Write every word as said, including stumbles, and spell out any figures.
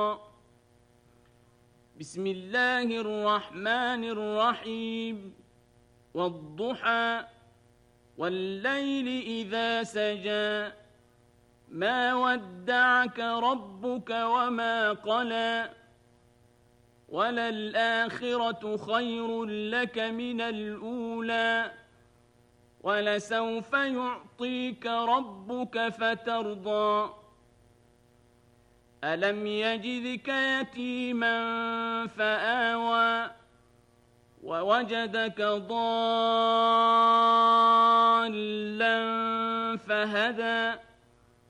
بسم الله الرحمن الرحيم والضحى والليل إذا سجى ما ودعك ربك وما قلى وللآخرة خير لك من الأولى ولسوف يعطيك ربك فترضى ألم يجدك يتيما فآوى ووجدك ضالا فهدى